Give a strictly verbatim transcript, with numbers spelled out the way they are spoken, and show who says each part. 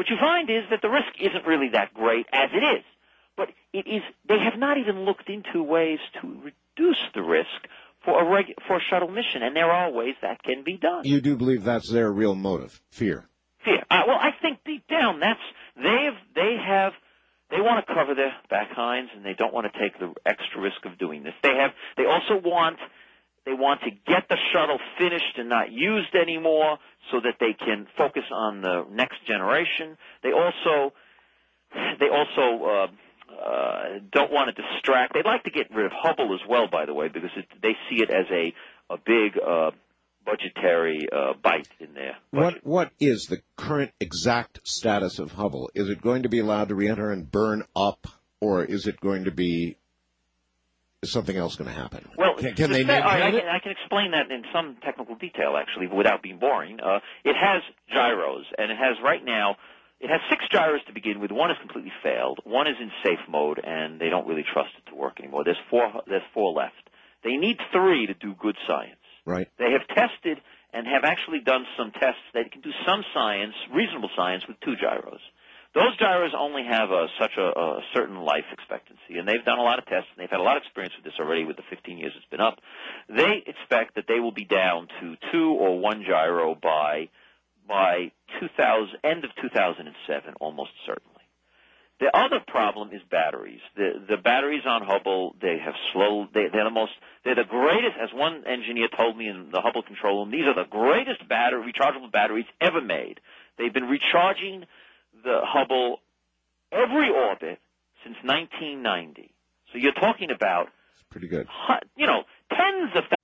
Speaker 1: what you find is that the risk isn't really that great as it is. But it is. They have not even looked into ways to reduce the risk for a regu- for a shuttle mission, and there are ways that can be done.
Speaker 2: You do believe that's their real motive, fear?
Speaker 1: Fear. Uh, well, I think deep down that's they have they have they want to cover their backheinds, and they don't want to take the extra risk of doing this. They have. They also want they want to get the shuttle finished and not used anymore, so that they can focus on the next generation. They also they also. Uh, Uh, don't want to distract. They'd like to get rid of Hubble as well, by the way, because it, they see it as a a big uh, budgetary uh, bite in there.
Speaker 2: What What is the current exact status of Hubble? Is it going to be allowed to re-enter and burn up, or is it going to be is something else going to happen?
Speaker 1: Well,
Speaker 2: can, can they
Speaker 1: maintain
Speaker 2: maintain
Speaker 1: I,
Speaker 2: it?
Speaker 1: I, I can explain that in some technical detail, actually, without being boring. Uh, it has gyros, and it has right now. It has six gyros to begin with. One has completely failed. One is in safe mode, and they don't really trust it to work anymore. There's four. There's four left. They need three to do good science.
Speaker 2: Right.
Speaker 1: They have tested and have actually done some tests that can do some science, reasonable science, with two gyros. Those gyros only have a, such a, a certain life expectancy, and they've done a lot of tests, and they've had a lot of experience with this already with the fifteen years it's been up. They expect that they will be down to two or one gyro by by two thousand, end of two thousand seven, almost certainly. The other problem is batteries. The the batteries on Hubble, they have slow. They, they're the most. They're the greatest. As one engineer told me in the Hubble control room, these are the greatest battery rechargeable batteries ever made. They've been recharging the Hubble every orbit since nineteen ninety. So you're talking about
Speaker 2: it's pretty good.
Speaker 1: You know, tens of